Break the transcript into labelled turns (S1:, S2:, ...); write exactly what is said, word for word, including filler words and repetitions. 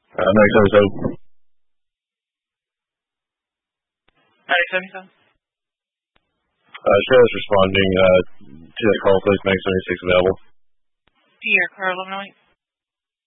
S1: Uh, Max seventy-seven.
S2: Max seventy-seven.
S1: Uh, Sheriff's responding uh, to that call, please. Max seventy-six available.
S2: Pierre, car eleven oh eight.